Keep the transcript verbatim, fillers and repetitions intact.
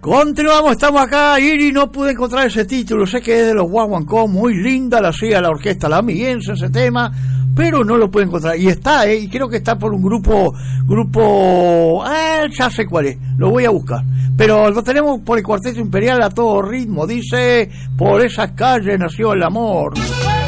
Continuamos, estamos acá, Iri, no pude encontrar ese título, sé que es de los Guaguancó, muy linda, la hacía la orquesta La Miguense ese tema, pero no lo pude encontrar, y está, eh, y creo que está por un grupo, grupo, ah, ya sé cuál es, lo voy a buscar, pero lo tenemos por el Cuarteto Imperial a todo ritmo, dice, por esas calles nació el amor.